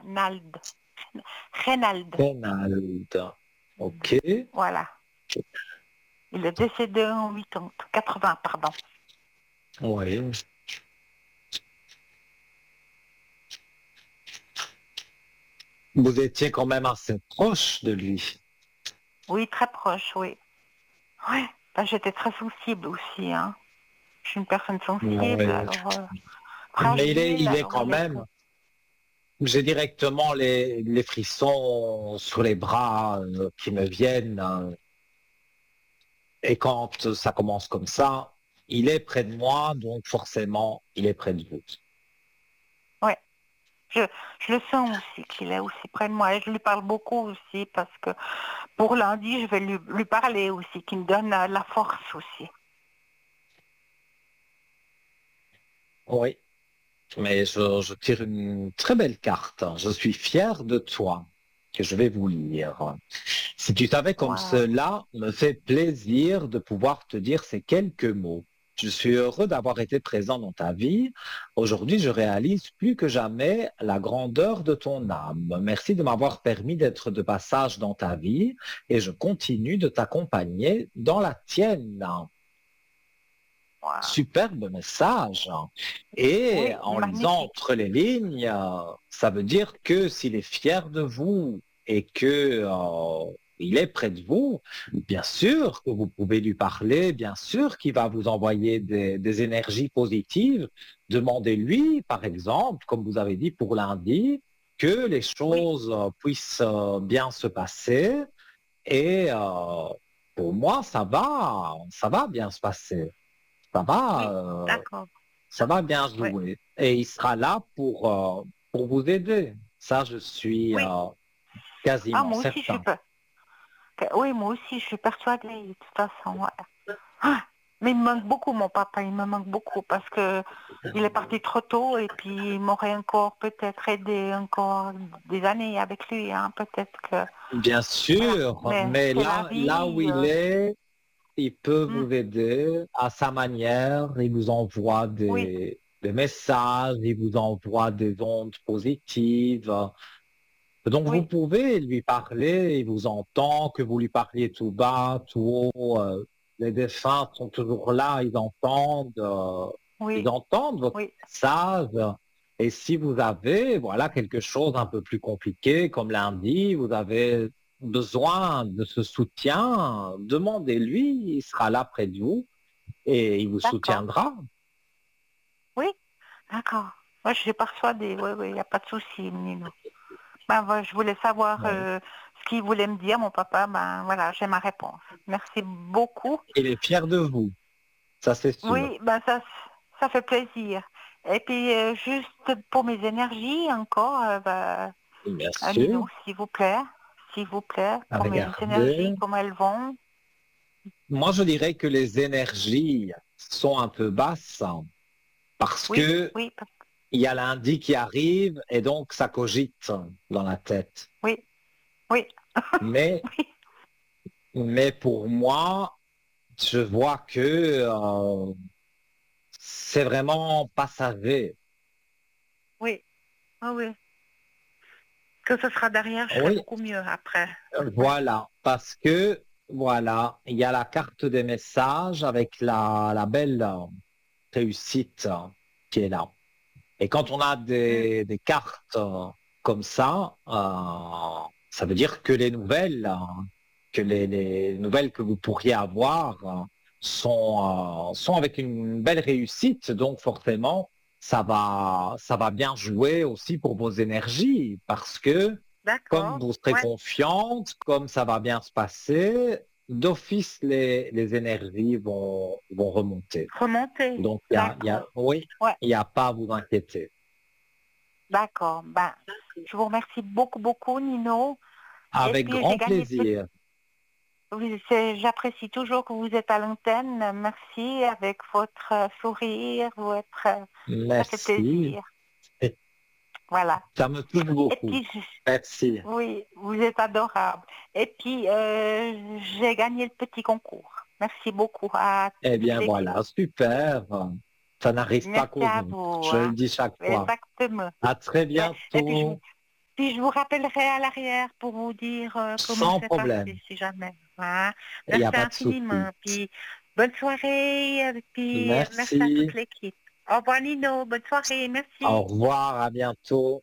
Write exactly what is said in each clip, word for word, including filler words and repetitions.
Reynald. Reynald. Reynald. Ok. Voilà. Il est décédé en quatre-vingts, quatre-vingts, pardon. Oui. Vous étiez quand même assez proche de lui. Oui, très proche, oui. Oui, ben, j'étais très sensible aussi. Hein. Je suis une personne sensible, Oui. alors euh, Mais il est, fragile, il est alors quand il est même. tout. J'ai directement les, les frissons sur les bras euh, qui me viennent. euh, Et quand ça commence comme ça, il est près de moi, donc forcément, il est près de vous. Ouais. Je, je le sens aussi qu'il est aussi près de moi et je lui parle beaucoup aussi parce que pour lundi, je vais lui, lui parler aussi, qu'il me donne euh, la force aussi. Oui, mais je, je tire une très belle carte. Je suis fier de toi, que je vais vous lire. Si tu savais comme Waouh. cela me fait plaisir de pouvoir te dire ces quelques mots. Je suis heureux d'avoir été présent dans ta vie. Aujourd'hui, je réalise plus que jamais la grandeur de ton âme. Merci de m'avoir permis d'être de passage dans ta vie et je continue de t'accompagner dans la tienne. Waouh. Superbe message. Et Oui, en lisant magnifique. entre les lignes, euh, ça veut dire que s'il est fier de vous et que euh, il est près de vous, bien sûr que vous pouvez lui parler, bien sûr qu'il va vous envoyer des, des énergies positives. Demandez-lui, par exemple, comme vous avez dit pour lundi, que les Oui, choses euh, puissent euh, bien se passer. Et euh, pour moi, ça va, ça va bien se passer. Ça va, oui, euh, d'accord. ça va bien Oui, jouer. Et il sera là pour, euh, pour vous aider. Ça, je suis oui. euh, Ah, quasiment moi aussi, je suis certain. pas. Oui, moi aussi, je suis persuadée, de toute façon. Ouais. Ah, mais il me manque beaucoup, mon papa, il me manque beaucoup parce que il est parti trop tôt et puis il m'aurait encore peut-être aidé encore des années avec lui, hein, peut-être que Bien voilà. sûr, Mais mais c'est la là, là où vie. il euh, est, il peut hmm, vous aider à sa manière. Il vous envoie oui, des, des messages, il vous envoie des ondes positives. Donc, vous oui, pouvez lui parler, il vous entend, que vous lui parliez tout bas, tout haut. euh, les défunts sont toujours là, ils entendent, euh, ils oui, entendent votre oui, message. Et si vous avez, voilà, quelque chose un peu plus compliqué, comme lundi, vous avez besoin de ce soutien, demandez-lui, il sera là près de vous et il vous d'accord. soutiendra. Oui, d'accord. Moi, je suis persuadée. Oui, oui, il n'y a pas de souci, Nino. Ben, voilà, je voulais savoir Ouais. euh, ce qu'il voulait me dire, mon papa. Ben, voilà, j'ai ma réponse. Merci beaucoup. Il est fier de vous, ça c'est sûr. Oui, ben ça, ça fait plaisir. Et puis, euh, juste pour mes énergies encore, euh, ben, Bien euh, sûr, Nino, s'il vous plaît, s'il vous plaît, pour mes énergies, regardez. comment elles vont. Moi, je dirais que les énergies sont un peu basses parce Oui, que oui, il y a lundi qui arrive et donc ça cogite dans la tête. oui, oui, Mais, oui, mais pour moi, je vois que euh, c'est vraiment passager. oui, ah oui. Que ce sera derrière, je serai Oui, beaucoup mieux après. Oui, voilà, parce que voilà, il y a la carte des messages avec la, la belle euh, réussite euh, qui est là. Et quand on a mm, des, des cartes euh, comme ça, euh, ça veut dire que les nouvelles, euh, que les, les nouvelles que vous pourriez avoir euh, sont, euh, sont avec une belle réussite. Donc forcément, ça va, ça va bien jouer aussi pour vos énergies parce que comme d'accord, vous serez ouais, confiante, comme ça va bien se passer, d'office les, les énergies vont, vont remonter. remonter, Donc il y a, il y a, d'accord, oui, ouais, il n'y a pas à vous inquiéter. d'accord. Ben, je vous remercie beaucoup, beaucoup, Nino. Et Avec puis, j'ai grand gagné le plaisir. Oui, c'est- j'apprécie toujours que vous êtes à l'antenne. Merci avec votre euh, sourire, votre, euh, ça fait Merci. plaisir. Voilà. Ça me touche Et beaucoup. puis, je- Merci. oui, vous êtes adorable. Et puis, euh, j'ai gagné le petit concours. Merci beaucoup. À Eh du bien plaisir. voilà, super. Ça n'arrive pas Merci qu'aux à autres. vous. Je le Hein. dis chaque fois. Exactement. À très Ouais. Et puis, je, vous- bientôt. Puis je vous rappellerai à l'arrière pour vous dire euh, comment Sans c'est problème. passé, si jamais. Hein. Il n'y a Merci pas de souci. infiniment. Puis bonne soirée. euh, Puis euh, merci à Merci. toute l'équipe. Au revoir Nino. Bonne soirée. Au Merci. revoir, à bientôt.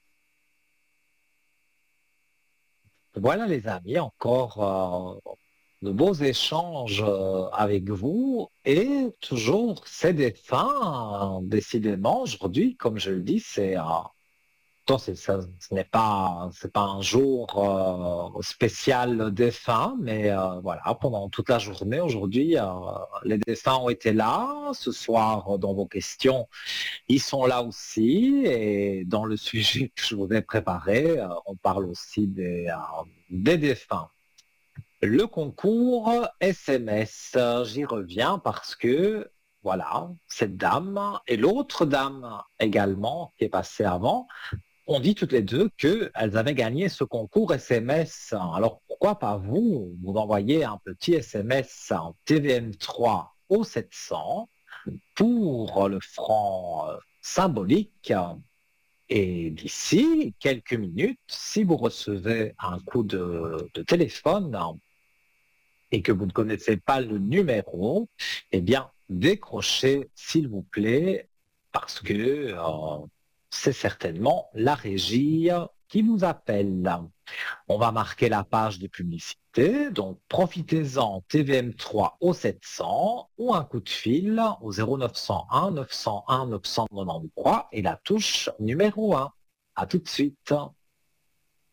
Voilà les amis, encore euh, de beaux échanges euh, avec vous et toujours c'est des fins, euh, décidément aujourd'hui, comme je le dis, c'est euh, Toi, c'est ça, ce n'est pas, c'est pas un jour euh, spécial défunt, mais euh, voilà, pendant toute la journée aujourd'hui, euh, les défunts ont été là. Ce soir, dans vos questions, ils sont là aussi. Et dans le sujet que je vous ai préparé, euh, on parle aussi des, euh, des défunts. Le concours S M S, euh, j'y reviens parce que voilà, cette dame et l'autre dame également qui est passée avant on dit toutes les deux qu'elles avaient gagné ce concours S M S. Alors pourquoi pas vous, vous envoyez un petit S M S en T V M trois au sept cents pour le franc euh, symbolique. Et d'ici quelques minutes, si vous recevez un coup de, de téléphone et que vous ne connaissez pas le numéro, eh bien, décrochez, s'il vous plaît, parce que euh, c'est certainement la régie qui vous appelle. On va marquer la page de publicité, donc profitez-en T V M trois au sept cents ou un coup de fil au zéro neuf cent un neuf cent un neuf cent quatre-vingt-treize et la touche numéro un. À tout de suite.